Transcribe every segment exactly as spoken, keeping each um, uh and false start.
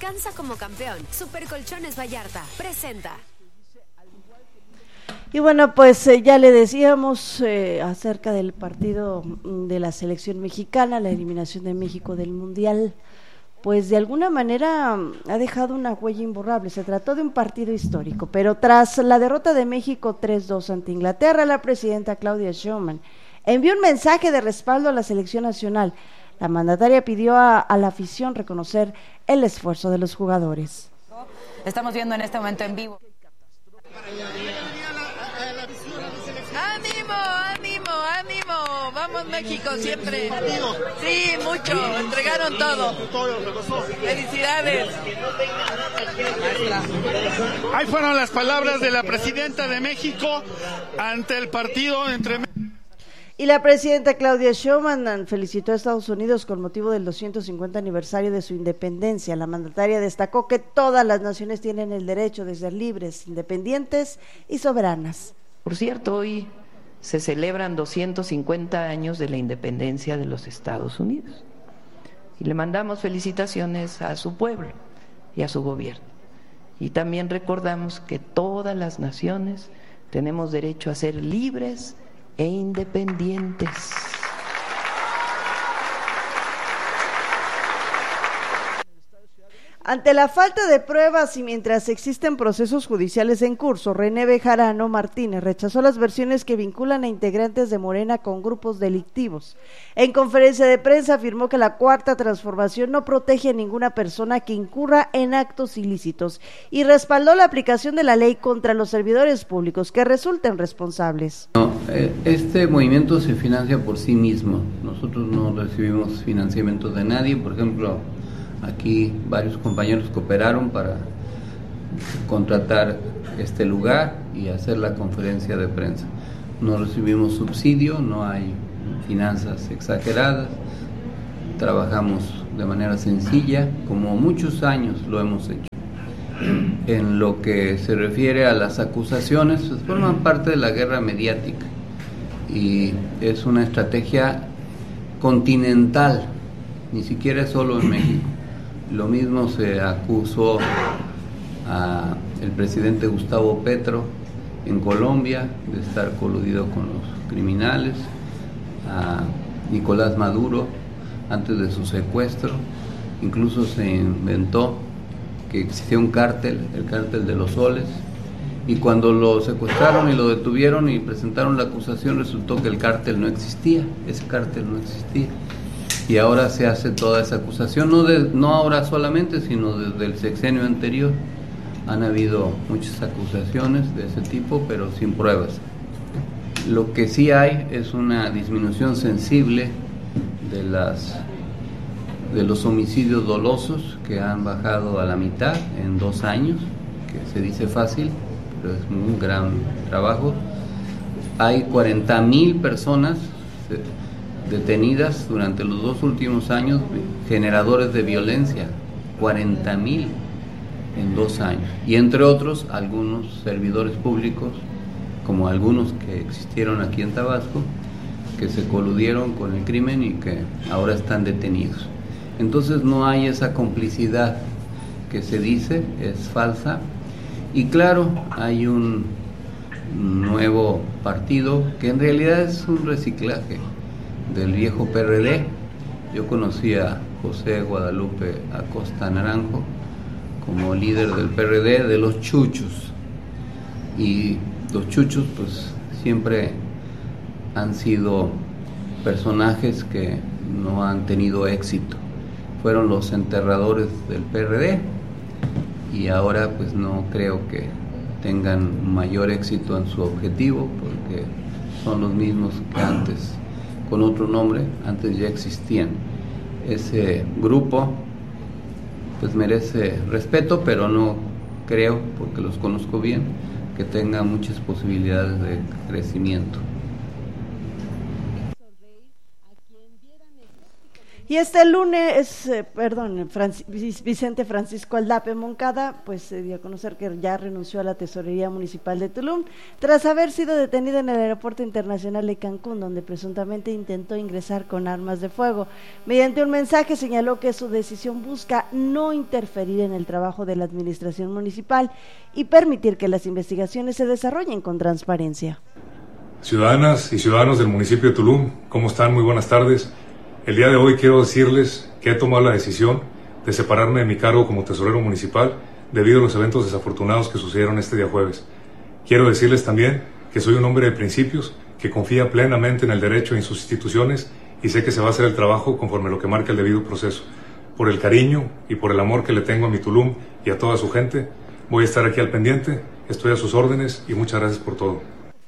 Descansa como campeón. Supercolchones Vallarta presenta. Y bueno, pues eh, ya le decíamos eh, acerca del partido de la selección mexicana, la eliminación de México del Mundial, pues de alguna manera ha dejado una huella imborrable. Se trató de un partido histórico, pero tras la derrota de México tres dos ante Inglaterra, la presidenta Claudia Sheinbaum envió un mensaje de respaldo a la selección nacional. La mandataria pidió a, a la afición reconocer el esfuerzo de los jugadores. Estamos viendo en este momento en vivo. ¡Ánimo, ánimo, ánimo! ¡Vamos México siempre! Sí, mucho, entregaron todo. ¡Felicidades! Ahí fueron las palabras de la presidenta de México ante el partido entre México. Y la presidenta Claudia Sheinbaum felicitó a Estados Unidos con motivo del doscientos cincuenta aniversario de su independencia. La mandataria destacó que todas las naciones tienen el derecho de ser libres, independientes y soberanas. Por cierto, hoy se celebran doscientos cincuenta años de la independencia de los Estados Unidos. Y le mandamos felicitaciones a su pueblo y a su gobierno. Y también recordamos que todas las naciones tenemos derecho a ser libres e independientes. Ante la falta de pruebas y mientras existen procesos judiciales en curso, René Bejarano Martínez rechazó las versiones que vinculan a integrantes de Morena con grupos delictivos. En conferencia de prensa afirmó que la Cuarta Transformación no protege a ninguna persona que incurra en actos ilícitos y respaldó la aplicación de la ley contra los servidores públicos que resulten responsables. No, este movimiento se financia por sí mismo. Nosotros no recibimos financiamiento de nadie. Por ejemplo, aquí varios compañeros cooperaron para contratar este lugar y hacer la conferencia de prensa. No recibimos subsidio, no hay finanzas exageradas, trabajamos de manera sencilla, como muchos años lo hemos hecho. En lo que se refiere a las acusaciones, pues forman parte de la guerra mediática y es una estrategia continental, ni siquiera es solo en México. Lo mismo se acusó a el presidente Gustavo Petro en Colombia de estar coludido con los criminales, a Nicolás Maduro antes de su secuestro. Incluso se inventó que existía un cártel, el cártel de los soles, y cuando lo secuestraron y lo detuvieron y presentaron la acusación, resultó que el cártel no existía, ese cártel no existía. Y ahora se hace toda esa acusación, no, de, no ahora solamente, sino desde el sexenio anterior. Han habido muchas acusaciones de ese tipo, pero sin pruebas. Lo que sí hay es una disminución sensible de, las, de los homicidios dolosos, que han bajado a la mitad en dos años, que se dice fácil, pero es un gran trabajo. Hay cuarenta mil personas detenidas durante los dos últimos años, generadores de violencia, cuarenta mil en dos años, y entre otros algunos servidores públicos, como algunos que existieron aquí en Tabasco, que se coludieron con el crimen y que ahora están detenidos. Entonces no hay esa complicidad que se dice, es falsa, y claro, hay un nuevo partido que en realidad es un reciclaje del viejo P R D. Yo conocí a José Guadalupe Acosta Naranjo como líder del P R D, de los chuchos, y los chuchos pues siempre han sido personajes que no han tenido éxito. Fueron los enterradores del P R D y ahora pues no creo que tengan mayor éxito en su objetivo, porque son los mismos que antes, con otro nombre, antes ya existían. Ese grupo pues merece respeto, pero no creo, porque los conozco bien, que tenga muchas posibilidades de crecimiento. Y este lunes, eh, perdón, Franci- Vicente Francisco Aldape Moncada, pues se dio a conocer que ya renunció a la Tesorería Municipal de Tulum, tras haber sido detenido en el Aeropuerto Internacional de Cancún, donde presuntamente intentó ingresar con armas de fuego. Mediante un mensaje señaló que su decisión busca no interferir en el trabajo de la administración municipal y permitir que las investigaciones se desarrollen con transparencia. Ciudadanas y ciudadanos del municipio de Tulum, ¿cómo están? Muy buenas tardes. El día de hoy quiero decirles que he tomado la decisión de separarme de mi cargo como tesorero municipal debido a los eventos desafortunados que sucedieron este día jueves. Quiero decirles también que soy un hombre de principios, que confía plenamente en el derecho y en sus instituciones y sé que se va a hacer el trabajo conforme lo que marca el debido proceso. Por el cariño y por el amor que le tengo a mi Tulum y a toda su gente, voy a estar aquí al pendiente, estoy a sus órdenes y muchas gracias por todo.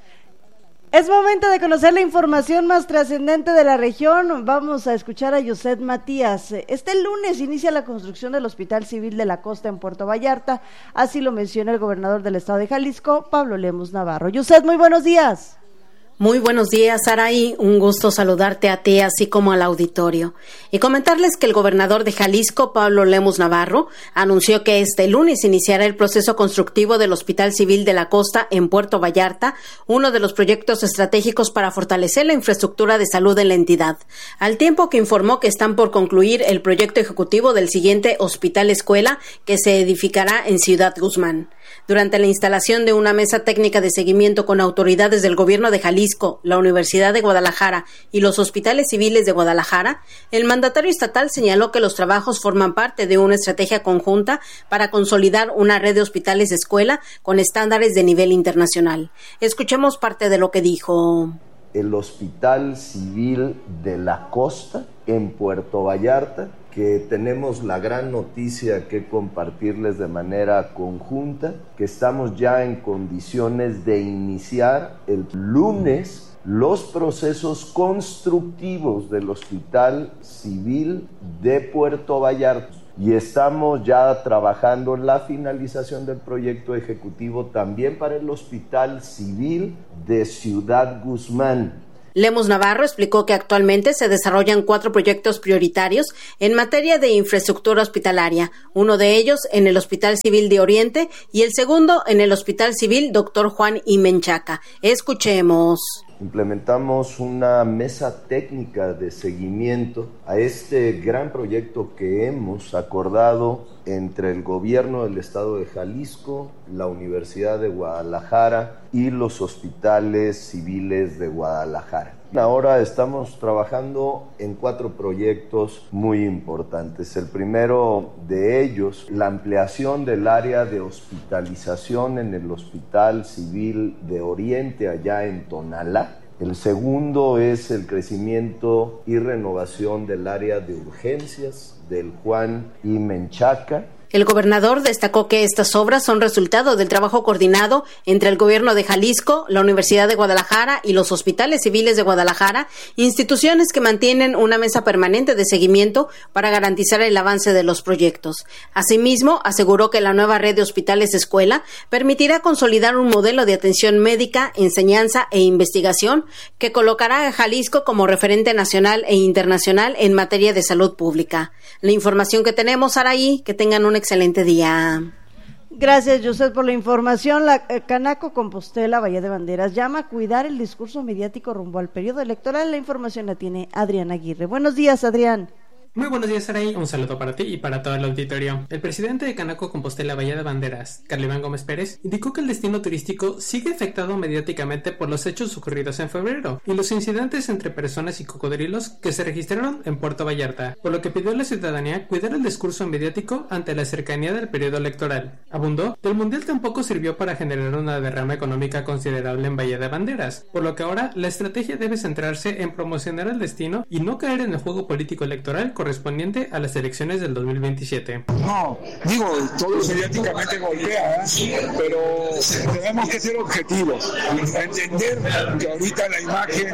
Es momento de conocer la información más trascendente de la región. Vamos a escuchar a Yuset Matías. Este lunes inicia la construcción del Hospital Civil de la Costa en Puerto Vallarta, así lo menciona el gobernador del estado de Jalisco, Pablo Lemus Navarro. Yuset, muy buenos días. Muy buenos días, Saraí, un gusto saludarte a ti así como al auditorio y comentarles que el gobernador de Jalisco, Pablo Lemus Navarro, anunció que este lunes iniciará el proceso constructivo del Hospital Civil de la Costa en Puerto Vallarta, uno de los proyectos estratégicos para fortalecer la infraestructura de salud en la entidad, al tiempo que informó que están por concluir el proyecto ejecutivo del siguiente hospital escuela que se edificará en Ciudad Guzmán. Durante la instalación de una mesa técnica de seguimiento con autoridades del gobierno de Jalisco, la Universidad de Guadalajara y los hospitales civiles de Guadalajara, el mandatario estatal señaló que los trabajos forman parte de una estrategia conjunta para consolidar una red de hospitales de escuela con estándares de nivel internacional. Escuchemos parte de lo que dijo. El Hospital Civil de la Costa en Puerto Vallarta, que tenemos la gran noticia que compartirles de manera conjunta, que estamos ya en condiciones de iniciar el lunes los procesos constructivos del Hospital Civil de Puerto Vallarta. Y estamos ya trabajando en la finalización del proyecto ejecutivo también para el Hospital Civil de Ciudad Guzmán. Lemus Navarro explicó que actualmente se desarrollan cuatro proyectos prioritarios en materia de infraestructura hospitalaria, uno de ellos en el Hospital Civil de Oriente y el segundo en el Hospital Civil Doctor Juan I. Menchaca. Escuchemos. Implementamos una mesa técnica de seguimiento a este gran proyecto que hemos acordado entre el gobierno del estado de Jalisco, la Universidad de Guadalajara y los hospitales civiles de Guadalajara. Ahora estamos trabajando en cuatro proyectos muy importantes. El primero de ellos, la ampliación del área de hospitalización en el Hospital Civil de Oriente, allá en Tonalá. El segundo es el crecimiento y renovación del área de urgencias del Juan I. Menchaca. El gobernador destacó que estas obras son resultado del trabajo coordinado entre el gobierno de Jalisco, la Universidad de Guadalajara y los hospitales civiles de Guadalajara, instituciones que mantienen una mesa permanente de seguimiento para garantizar el avance de los proyectos. Asimismo, aseguró que la nueva red de hospitales escuela permitirá consolidar un modelo de atención médica, enseñanza e investigación que colocará a Jalisco como referente nacional e internacional en materia de salud pública. La información que tenemos, Araí, que tengan un excelente día. Gracias, José, por la información. La eh, Canaco Compostela, Bahía de Banderas, llama a cuidar el discurso mediático rumbo al periodo electoral. La información la tiene Adrián Aguirre. Buenos días, Adrián. Muy buenos días, Saray. Un saludo para ti y para todo el auditorio. El presidente de Canaco Compostela Bahía de Banderas, Carliván Gómez Pérez, indicó que el destino turístico sigue afectado mediáticamente por los hechos ocurridos en febrero y los incidentes entre personas y cocodrilos que se registraron en Puerto Vallarta, por lo que pidió a la ciudadanía cuidar el discurso mediático ante la cercanía del periodo electoral. Abundó que el mundial tampoco sirvió para generar una derrama económica considerable en Bahía de Banderas, por lo que ahora la estrategia debe centrarse en promocionar el destino y no caer en el juego político electoral correspondiente a las elecciones del dos mil veintisiete. No, digo, todo mediáticamente golpea, ¿eh? Pero tenemos que ser objetivos, entender que ahorita la imagen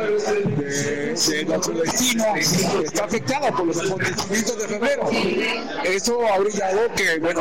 de, de nuestro destino está afectada por los acontecimientos de febrero. Eso ha brillado que, bueno,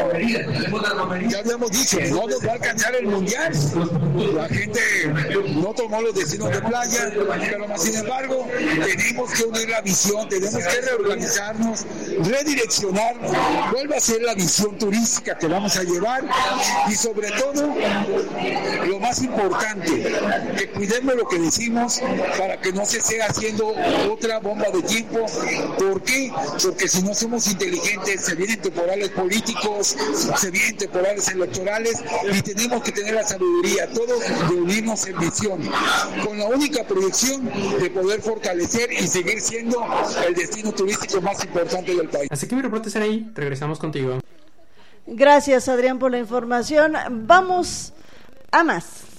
ya habíamos dicho, no nos va a alcanzar el mundial. La gente no tomó los destinos de playa, pero más sin embargo, tenemos que unir la visión, tenemos que reorganizar enfocarnos, redireccionar cuál va a ser la visión turística que vamos a llevar y sobre todo, lo más importante, que cuidemos lo que decimos para que no se siga haciendo otra bomba de tiempo. ¿Por qué? Porque si no somos inteligentes, se vienen temporales políticos, se vienen temporales electorales y tenemos que tener la sabiduría, todos de unirnos en visión, con la única proyección de poder fortalecer y seguir siendo el destino turístico más importante del país. Así que mi reporte será ahí, regresamos contigo. Gracias, Adrián, por la información. Vamos a más.